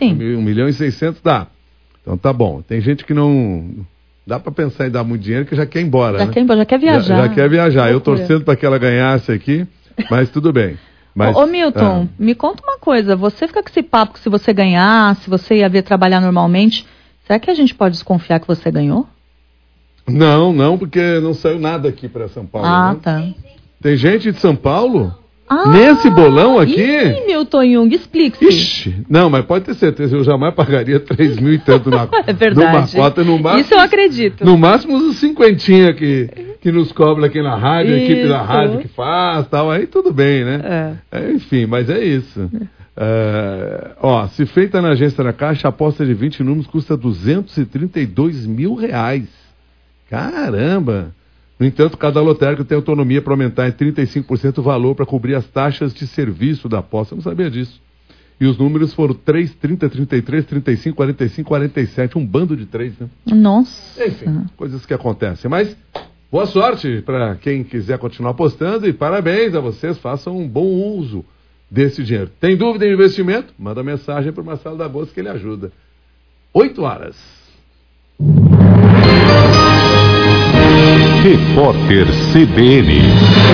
Sim. 1.600.000 dá. Então tá bom. Tem gente que não... Dá para pensar em dar muito dinheiro que já quer ir embora, já né? quer ir embora, já quer viajar. Já quer viajar. Eu torcendo para que ela ganhasse aqui, mas tudo bem. Mas, Ô Milton, me conta uma coisa. Você fica com esse papo que se você ganhar, se você ia vir trabalhar normalmente, será que a gente pode desconfiar que você ganhou? Não, porque não saiu nada aqui para São Paulo. Ah, né? tá. Tem gente de São Paulo? Nesse bolão aqui? Ih, Milton Jung, explique-se. Ixi, não, mas pode ter certeza, eu jamais pagaria 3 mil e tanto numa cota. No máximo, isso eu acredito. No máximo uns 50 que nos cobra aqui na rádio, a equipe da rádio que faz, tal, aí tudo bem, né? Enfim, mas é isso. Se feita na agência da Caixa, a aposta de 20 números custa R$232 mil. Caramba! No entanto, cada lotérico tem autonomia para aumentar em 35% o valor para cobrir as taxas de serviço da aposta. Eu não sabia disso. E os números foram 3, 30, 33, 35, 45, 47. Um bando de 3, né? Nossa! Enfim, coisas que acontecem. Mas boa sorte para quem quiser continuar apostando e parabéns a vocês. Façam um bom uso desse dinheiro. Tem dúvida em investimento? Manda mensagem para o Marcelo da Bolsa que ele ajuda. 8h. Repórter CBN.